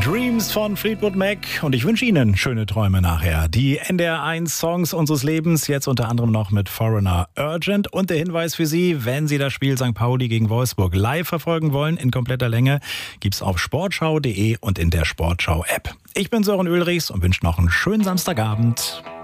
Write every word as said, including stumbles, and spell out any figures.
Dreams von Fleetwood Mac und ich wünsche Ihnen schöne Träume nachher. Die N D R eins Songs unseres Lebens, jetzt unter anderem noch mit Foreigner Urgent. Und der Hinweis für Sie, wenn Sie das Spiel Sankt Pauli gegen Wolfsburg live verfolgen wollen, in kompletter Länge, gibt's auf sportschau punkt de und in der Sportschau-App. Ich bin Sören Ulrichs und wünsche noch einen schönen Samstagabend.